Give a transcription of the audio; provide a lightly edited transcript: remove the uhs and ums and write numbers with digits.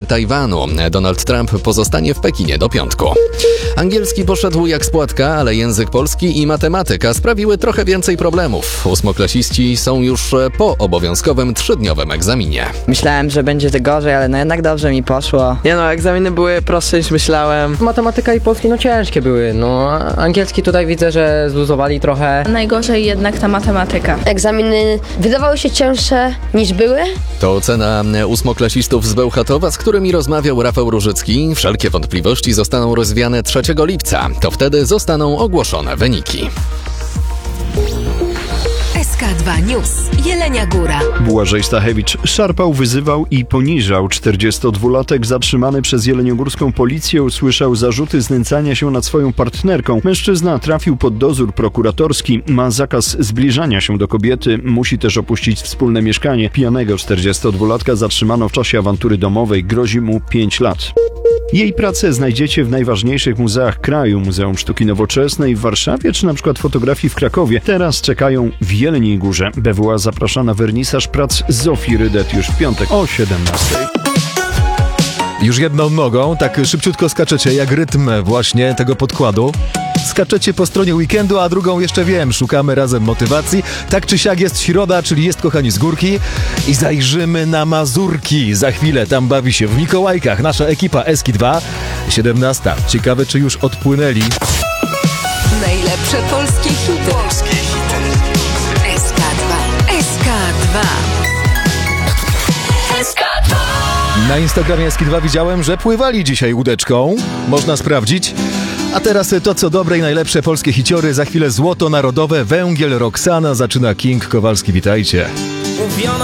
Tajwanu. Donald Trump pozostanie w Pekinie do piątku. Angielski poszedł jak z płatka, ale język polski i matematyka sprawiły trochę więcej problemów. Ósmoklasiści są już po obowiązkowym 3-dniowym egzaminie. Myślałem, że będzie to gorzej, ale jednak dobrze mi poszło. Egzaminy były prostsze niż myślałem. Matematyka i polski ciężkie były, angielski tutaj widzę, że zluzowali trochę. Najgorzej jednak ta matematyka. Egzaminy wydawały się cięższe niż były. To ocena ósmoklasistów z Bełchatowa, z którymi rozmawiał Rafał Różycki. Wszelkie wątpliwości zostaną rozwiane 3 lipca. To wtedy zostaną ogłoszone wyniki. SK2 News. Jelenia Góra. Błażej Stachewicz szarpał, wyzywał i poniżał. 42-latek zatrzymany przez jeleniogórską policję usłyszał zarzuty znęcania się nad swoją partnerką. Mężczyzna trafił pod dozór prokuratorski. Ma zakaz zbliżania się do kobiety. Musi też opuścić wspólne mieszkanie. Pijanego 42-latka zatrzymano w czasie awantury domowej. Grozi mu 5 lat. Jej pracę znajdziecie w najważniejszych muzeach kraju. Muzeum Sztuki Nowoczesnej w Warszawie czy na przykład fotografii w Krakowie. Teraz czekają w Jeleniej Górze. BWA zaprasza na wernisaż prac Zofii Rydet już w piątek o 17:00. Już jedną nogą, tak szybciutko skaczecie, jak rytm właśnie tego podkładu. Skaczecie po stronie weekendu, a drugą jeszcze wiem, szukamy razem motywacji. Tak czy siak jest środa, czyli jest, kochani, z górki i zajrzymy na Mazurki. Za chwilę tam bawi się w Mikołajkach nasza ekipa SK2. 17:00. Ciekawe, czy już odpłynęli. Najlepsze polskie hity. SK2. SK2. SK2. Na Instagramie SK2 widziałem, że pływali dzisiaj łódeczką. Można sprawdzić. A teraz to, co dobre i najlepsze polskie hiciory. Za chwilę złoto narodowe, Węgiel, Roxana, zaczyna King Kowalski. Witajcie.